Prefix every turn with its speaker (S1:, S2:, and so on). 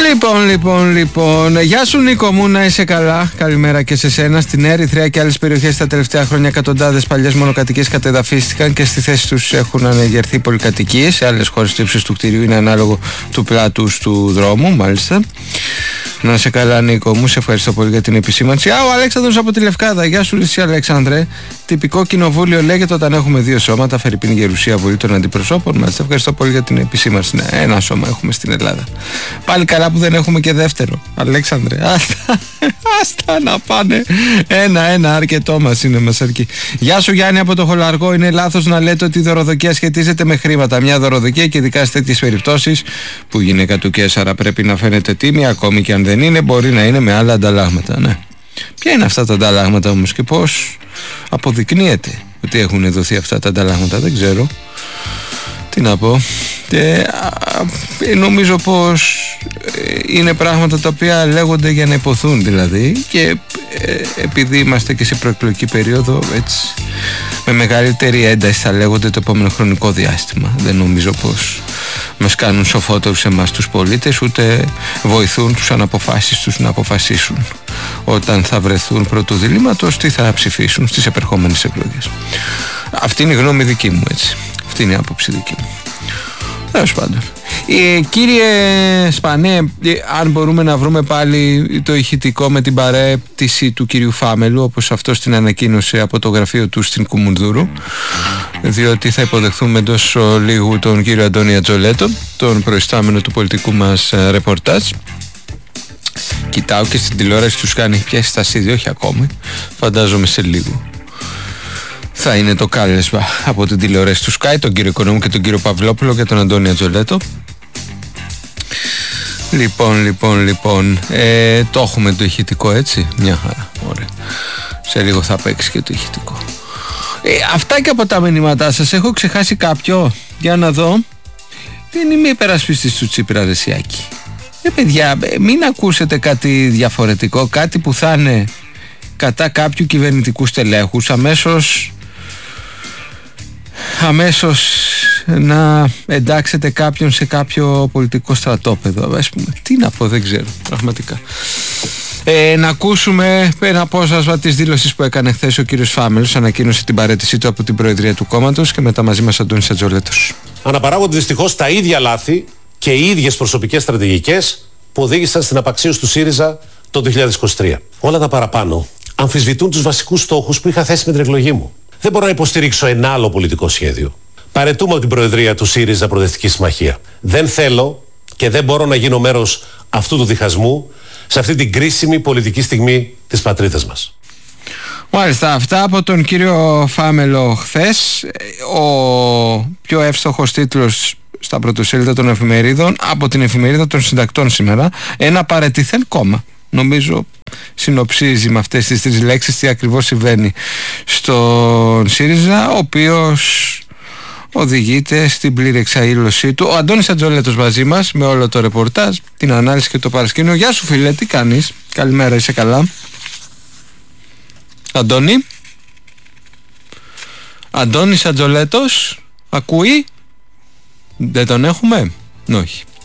S1: Λοιπόν. Γεια σου Νίκο μου, να είσαι καλά. Καλημέρα και σε σένα. Στην Ερυθρέα και άλλες περιοχές τα τελευταία χρόνια εκατοντάδες παλιές μονοκατοικίες κατεδαφίστηκαν και στη θέση τους έχουν ανεγερθεί πολυκατοικίες. Σε άλλες χώρες το ύψος του κτηρίου είναι ανάλογο του πλάτους του δρόμου, μάλιστα. Να είσαι καλά Νίκο μου, σε ευχαριστώ πολύ για την επισήμανση. Ο Αλέξανδρος από τη Λευκάδα. Γεια σου εσύ Αλέξανδρε. Τυπικό κοινοβούλιο λέγεται όταν έχουμε δύο σώματα, Φερρυπίν Γερουσία Βουλή των Αντιπροσώπων. Μάλιστα, ευχαριστώ πολύ για την επισήμανση. Ναι, ένα σώμα έχουμε στην Ελλάδα. Πάλι καλά που δεν έχουμε και δεύτερο. Αλέξανδρε, άστα να πάνε. Ένα αρκετό μας είναι, μας αρκεί. Γεια σου Γιάννη από το Χολαργό. Είναι λάθος να λέτε ότι η δωροδοκία σχετίζεται με χρήματα. Μια δωροδοκία και ειδικά σε τέτοιες περιπτώσεις που γυναίκα του Καίσαρα πρέπει να φαίνεται τίμια, ακόμη και αν δεν είναι, μπορεί να είναι με άλλα ανταλλάγματα. Ναι. Ποια είναι αυτά τα ανταλλάγματα όμως και πώς αποδεικνύεται ότι έχουν δοθεί αυτά τα ανταλλάγματα? Δεν ξέρω. Τι να πω. Νομίζω πως είναι πράγματα τα οποία λέγονται για να υποθούν δηλαδή, και επειδή είμαστε και σε προεκλογική περίοδο, έτσι με μεγαλύτερη ένταση θα λέγονται το επόμενο χρονικό διάστημα. Δεν νομίζω πως μας κάνουν σοφότερους εμάς τους πολίτες, ούτε βοηθούν τους αναποφάσεις τους να αποφασίσουν όταν θα βρεθούν πρώτου διλήμματος τι θα ψηφίσουν στις επερχόμενες εκλογές. Αυτή είναι η γνώμη δική μου, έτσι. Αυτή είναι η άποψη δική μου. Τέλος πάντων. Κύριε Σπανέ, αν μπορούμε να βρούμε πάλι το ηχητικό με την παρέπτυση του κυρίου Φάμελου, όπως αυτός την ανακοίνωσε από το γραφείο του στην Κουμουνδούρου, διότι θα υποδεχθούμε εντός λίγου τον κύριο Αντώνη Ατζολέτο, τον προϊστάμενο του πολιτικού μας ρεπορτάζ. Κοιτάω και στην τηλεόραση τους κάνει πιάσει στα σίδια, όχι ακόμη, φαντάζομαι σε λίγο θα είναι το κάλεσμα από την τηλεόραση του Sky, τον κύριο Οικονόμου και τον κύριο Παυλόπουλο και τον Αντώνη Ατζολέτο. Λοιπόν, το έχουμε το ηχητικό, έτσι, μια χαρά, ωραία. Σε λίγο θα παίξει και το ηχητικό. Αυτά και από τα μηνύματά σας. Έχω ξεχάσει κάποιο? Για να δω. Δεν είμαι υπερασπιστής του Τσίπρα Ρεσιάκη. Παιδιά, μην ακούσετε κάτι διαφορετικό, κάτι που θα είναι κατά κάποιου κυβερνητικού στελέχους, αμέσως να εντάξετε κάποιον σε κάποιο πολιτικό στρατόπεδο, ας πούμε. Τι να πω, δεν ξέρω πραγματικά. Να ακούσουμε ένα απόσπασμα της δήλωσης που έκανε χθες ο κύριος Φάμελος. Ανακοίνωσε την παραίτησή του από την Προεδρία του κόμματος και μετά μαζί μας Αντώνης Ατζολέτος.
S2: Αναπαράγονται δυστυχώς τα ίδια λάθη και οι ίδιες προσωπικές στρατηγικές που οδήγησαν στην απαξίωση του ΣΥΡΙΖΑ το 2023. Όλα τα παραπάνω αμφισβητούν τους βασικούς στόχους που είχα θέσει με την εκλογή μου. Δεν μπορώ να υποστηρίξω ένα άλλο πολιτικό σχέδιο. Παραιτούμε από την Προεδρία του ΣΥΡΙΖΑ Προοδευτική Συμμαχία. Δεν θέλω και δεν μπορώ να γίνω μέρος αυτού του διχασμού σε αυτή την κρίσιμη πολιτική στιγμή της πατρίδας μας.
S1: Μάλιστα, αυτά από τον κύριο Φάμελο χθες. Ο πιο εύστοχος τίτλος στα πρωτοσέλιδα των εφημερίδων από την εφημερίδα των συντακτών σήμερα: ένα παραιτηθέν κόμμα. Νομίζω συνοψίζει με αυτές τις τρεις λέξεις τι ακριβώς συμβαίνει στον ΣΥΡΙΖΑ, ο οποίος οδηγείται στην πλήρη εξαήλωσή του. Ο Αντώνης Ατζολέτος μαζί μας με όλο το ρεπορτάζ, την ανάλυση και το παρασκήνιο. Γεια σου φίλε, τι κάνεις? Καλημέρα, είσαι καλά? Αντώνης Ατζολέτος, ακούει? Δεν τον έχουμε? Όχι.